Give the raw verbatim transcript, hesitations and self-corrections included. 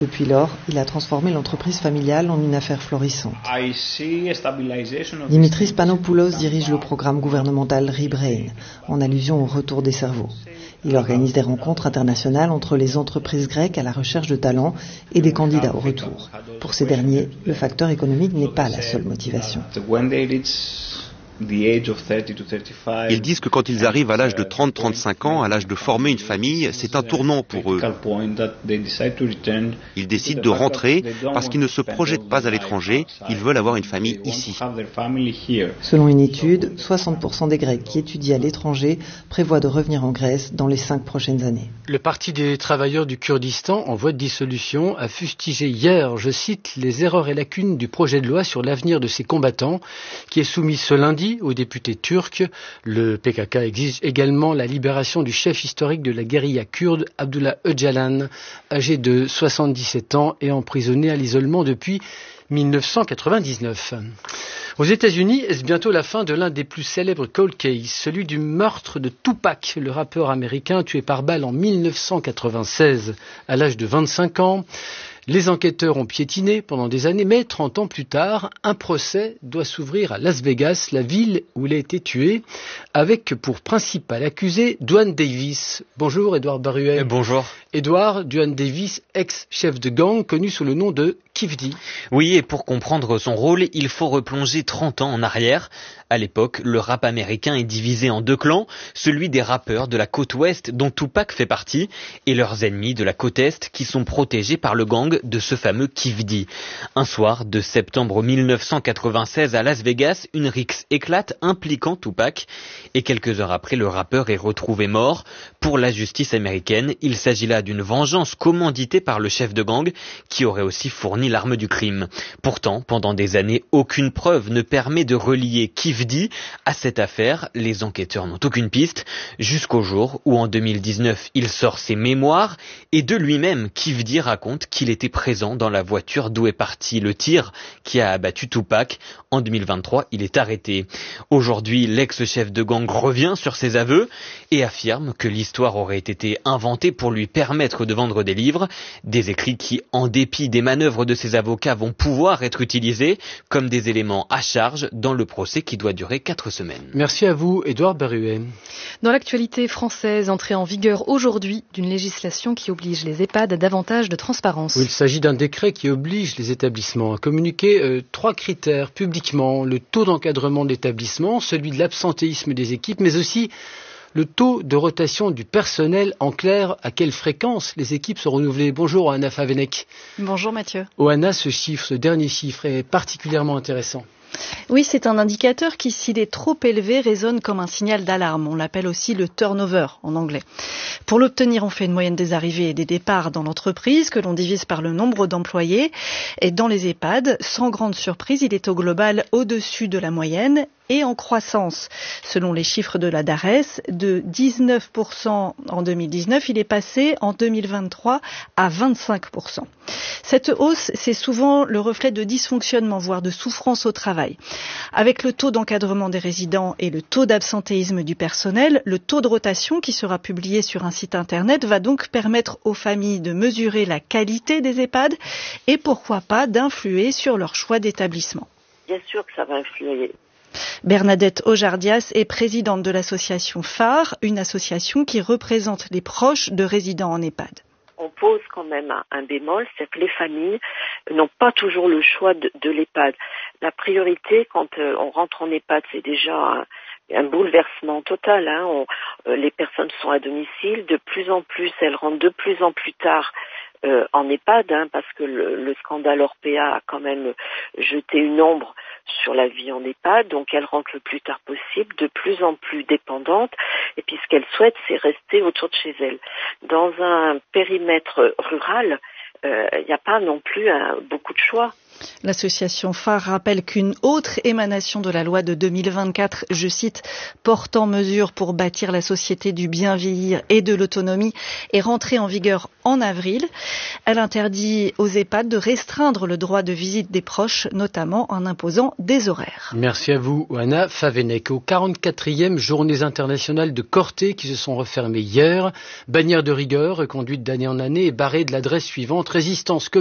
Depuis lors, il a transformé l'entreprise familiale en une affaire florissante. Dimitris Panopoulos dirige le programme gouvernemental Rebrain, en allusion au retour des cerveaux. Il organise des rencontres internationales entre les entreprises grecques à la recherche de talents et des candidats au retour. Pour ces derniers, le facteur économique n'est pas la seule motivation. Ils disent que quand ils arrivent à l'âge de trente à trente-cinq ans, à l'âge de former une famille, c'est un tournant pour eux. Ils décident de rentrer parce qu'ils ne se projettent pas à l'étranger, ils veulent avoir une famille ici. Selon une étude, soixante pour cent des Grecs qui étudient à l'étranger prévoient de revenir en Grèce dans les cinq prochaines années. Le Parti des travailleurs du Kurdistan, en voie de dissolution, a fustigé hier, je cite, les erreurs et lacunes du projet de loi sur l'avenir de ses combattants, qui est soumis ce lundi aux députés turcs. Le P K K exige également la libération du chef historique de la guérilla kurde, Abdullah Öcalan, âgé de soixante-dix-sept ans et emprisonné à l'isolement depuis mille neuf cent quatre-vingt-dix-neuf. Aux États-Unis, est-ce bientôt la fin de l'un des plus célèbres cold cases, celui du meurtre de Tupac, le rappeur américain tué par balle en mille neuf cent quatre-vingt-seize à l'âge de vingt-cinq ans. Les enquêteurs ont piétiné pendant des années, mais trente ans plus tard, un procès doit s'ouvrir à Las Vegas, la ville où il a été tué, avec pour principal accusé Duane Davis. Bonjour Edouard Baruet. Bonjour. Edouard, Duane Davis, ex-chef de gang, connu sous le nom de Kif D. Oui, et pour comprendre son rôle, il faut replonger trente ans en arrière. À l'époque, le rap américain est divisé en deux clans, celui des rappeurs de la côte ouest dont Tupac fait partie, et leurs ennemis de la côte est qui sont protégés par le gang de ce fameux Kif D. Un soir de septembre mille neuf cent quatre-vingt-seize à Las Vegas, une rixe éclate impliquant Tupac, et quelques heures après, le rappeur est retrouvé mort. Pour la justice américaine, il s'agit là d'une vengeance commanditée par le chef de gang qui aurait aussi fourni l'arme du crime. Pourtant, pendant des années, aucune preuve ne permet de relier Kif D à cette affaire. Les enquêteurs n'ont aucune piste, jusqu'au jour où en deux mille dix-neuf, il sort ses mémoires et de lui-même, Kif D raconte qu'il était présent dans la voiture d'où est parti le tir qui a abattu Tupac. En deux mille vingt-trois, il est arrêté. Aujourd'hui, l'ex-chef de gang revient sur ses aveux et affirme que l'histoire aurait été inventée pour lui permettre de vendre des livres, des écrits qui, en dépit des manœuvres de ses avocats, vont pouvoir être utilisés comme des éléments à charge dans le procès qui doit durer quatre semaines. Merci à vous, Edouard Baruet. Dans l'actualité française, entrée en vigueur aujourd'hui d'une législation qui oblige les EHPAD à davantage de transparence. Oui, il s'agit d'un décret qui oblige les établissements à communiquer euh, trois critères publiquement. Le taux d'encadrement de l'établissement, celui de l'absentéisme des équipes, mais aussi le taux de rotation du personnel. En clair, à quelle fréquence les équipes sont renouvelées. Bonjour Oana Favenek. Bonjour Mathieu. Oana, ce chiffre, ce dernier chiffre est particulièrement intéressant. Oui, c'est un indicateur qui, s'il est trop élevé, résonne comme un signal d'alarme. On l'appelle aussi le turnover en anglais. Pour l'obtenir, on fait une moyenne des arrivées et des départs dans l'entreprise que l'on divise par le nombre d'employés. Et dans les EHPAD, sans grande surprise, il est au global au-dessus de la moyenne et en croissance. Selon les chiffres de la DARES, de dix-neuf pour cent en deux mille dix-neuf, il est passé en deux mille vingt-trois à vingt-cinq pour cent. Cette hausse, c'est souvent le reflet de dysfonctionnement, voire de souffrance au travail. Avec le taux d'encadrement des résidents et le taux d'absentéisme du personnel, le taux de rotation qui sera publié sur un site internet va donc permettre aux familles de mesurer la qualité des EHPAD et pourquoi pas d'influer sur leur choix d'établissement. Bien sûr que ça va influer. Bernadette Ojardias est présidente de l'association Phare, une association qui représente les proches de résidents en EHPAD. On pose quand même un, un bémol, c'est que les familles n'ont pas toujours le choix de, de l'EHPAD. La priorité quand euh, on rentre en EHPAD, c'est déjà un, un bouleversement total. Hein. On, euh, les personnes sont à domicile, de plus en plus, elles rentrent de plus en plus tard euh, en EHPAD, hein, parce que le, le scandale Orpea a quand même jeté une ombre sur la vie en EHPAD, donc elles rentrent le plus tard possible, de plus en plus dépendantes, et puis ce qu'elles souhaitent, c'est rester autour de chez elles. Dans un périmètre rural, il euh, n'y a pas non plus un, beaucoup de choix. L'association phare rappelle qu'une autre émanation de la loi de deux mille vingt-quatre, je cite, portant mesures pour bâtir la société du bien vieillir et de l'autonomie est rentrée en vigueur en avril. Elle interdit aux EHPAD de restreindre le droit de visite des proches, notamment en imposant des horaires. Merci à vous, Anna Favenec. Aux quarante-quatrième Journées internationales de Corté qui se sont refermées hier, bannière de rigueur, conduite d'année en année et barrée de l'adresse suivante, résistance